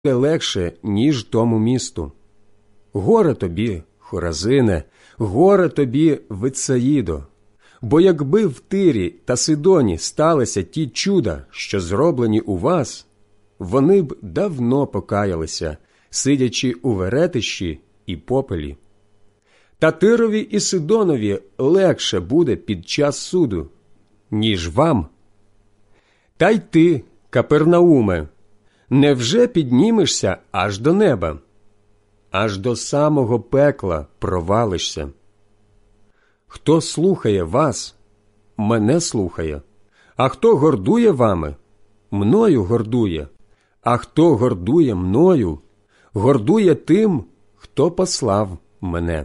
легше, ніж тому місту. Горе тобі, Хоразине, горе тобі, Витсаїдо! Бо якби в Тирі та Сидоні сталися ті чуда, що зроблені у вас, вони б давно покаялися, сидячи у веретищі і попелі. Та Тирові і Сидонові легше буде під час суду, ніж вам. Та й ти, Капернауме, невже піднімешся аж до неба? Аж до самого пекла провалишся. Хто слухає вас, мене слухає, а хто гордує вами, мною гордує, а хто гордує мною, гордує тим, хто послав мене.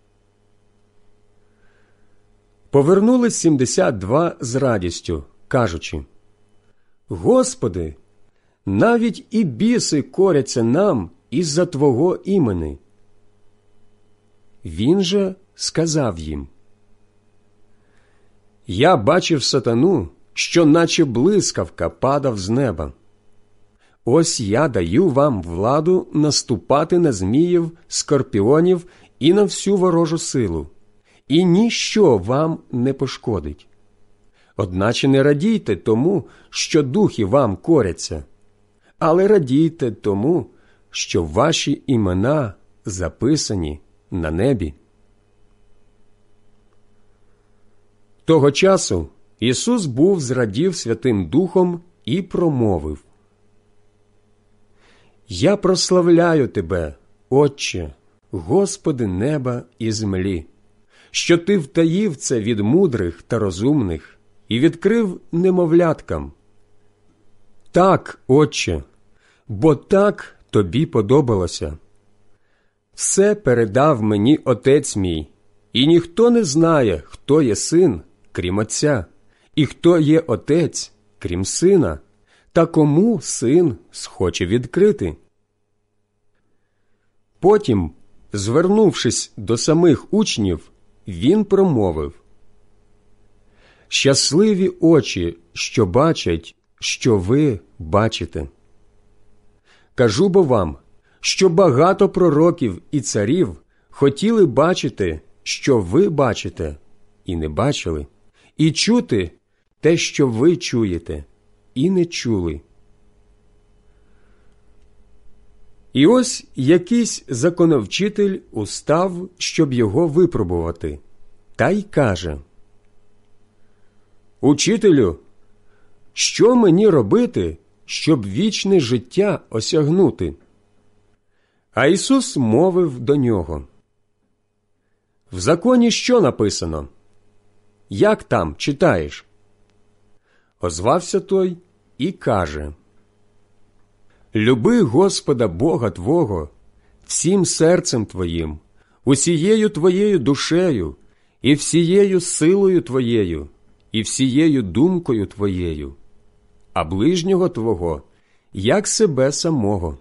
Повернулись 72 з радістю, кажучи: Господи, навіть і біси коряться нам із-за Твого імени. Він же сказав їм: Я бачив сатану, що наче блискавка падав з неба. Ось я даю вам владу наступати на зміїв, скорпіонів і на всю ворожу силу, і ніщо вам не пошкодить. Одначе не радійте тому, що духи вам коряться, але радійте тому, що ваші імена записані на небі. Того часу Ісус був зрадів Святим Духом і промовив: Я прославляю Тебе, Отче, Господи неба і землі, що Ти втаїв це від мудрих та розумних і відкрив немовляткам. Так, Отче, бо так Тобі подобалося. Все передав мені Отець мій, і ніхто не знає, хто є син, крім Отця, і хто є Отець, крім Сина, та кому Син схоче відкрити. Потім, звернувшись до самих учнів, він промовив: Щасливі очі, що бачать, що ви бачите. Кажу бо вам, що багато пророків і царів хотіли бачити, що ви бачите, і не бачили, і чути те, що ви чуєте, і не чули. І ось якийсь законовчитель устав, щоб його випробувати, та й каже: Учителю, що мені робити, щоб вічне життя осягнути? А Ісус мовив до нього: В законі що написано? Як там читаєш? Озвався той і каже: Люби Господа Бога твого всім серцем твоїм, усією твоєю душею, і всією силою твоєю, і всією думкою твоєю, а ближнього твого, як себе самого.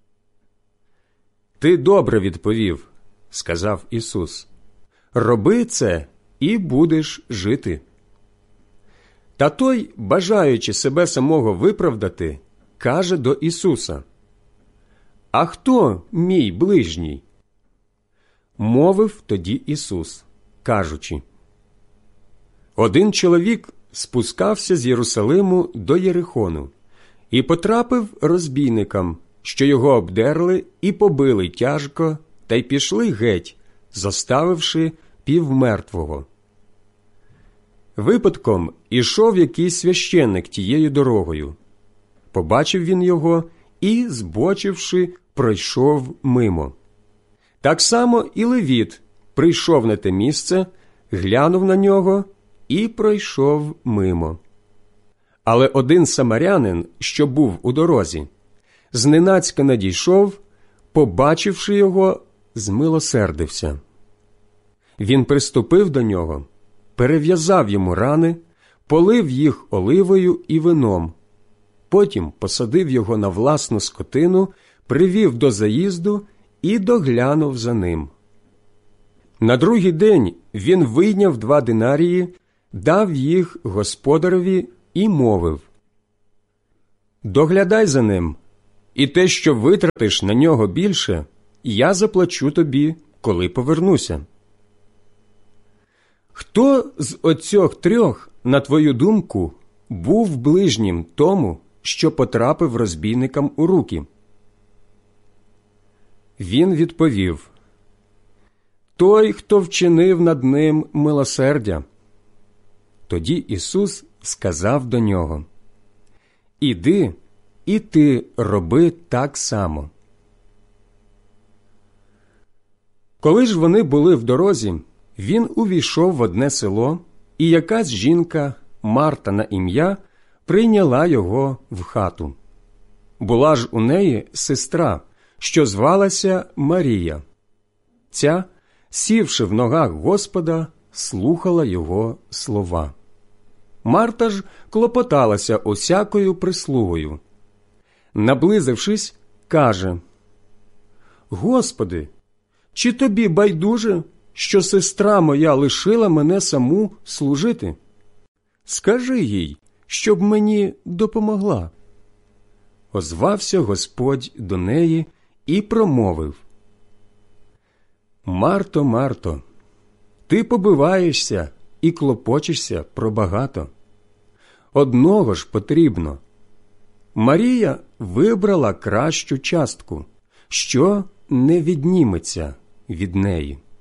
Ти добре відповів, сказав Ісус. Роби це, і будеш жити. Та той, бажаючи себе самого виправдати, каже до Ісуса: А хто мій ближній? Мовив тоді Ісус, кажучи: Один чоловік спускався з Єрусалиму до Єрихону і потрапив розбійникам, що його обдерли і побили тяжко, та й пішли геть, зоставивши півмертвого. Випадком ішов якийсь священник тією дорогою. Побачив він його і, збочивши, пройшов мимо. Так само і левіт прийшов на те місце, глянув на нього і пройшов мимо. Але один самарянин, що був у дорозі, зненацька надійшов, побачивши його, змилосердився. Він приступив до нього, перев'язав йому рани, полив їх оливою і вином, потім посадив його на власну скотину, привів до заїзду і доглянув за ним. На другий день він вийняв 2 динарії, дав їх господареві і мовив: «Доглядай за ним, і те, що витратиш на нього більше, я заплачу тобі, коли повернуся. Хто з оцьох трьох, на твою думку, був ближнім тому, що потрапив розбійникам у руки? Він відповів: той, хто вчинив над ним милосердя. Тоді Ісус сказав до нього: іди, і ти роби так само. Коли ж вони були в дорозі, він увійшов в одне село, і якась жінка, Марта на ім'я, прийняла його в хату. Була ж у неї сестра, що звалася Марія. Ця, сівши в ногах Господа, слухала його слова. Марта ж клопоталася усякою прислугою. Наблизившись, каже: «Господи, чи тобі байдуже, що сестра моя лишила мене саму служити? Скажи їй, щоб мені допомогла». Озвався Господь до неї і промовив: «Марто, Марто, ти побиваєшся і клопочешся про багато. Одного ж потрібно. Марія вибрала кращу частку, що не відніметься від неї».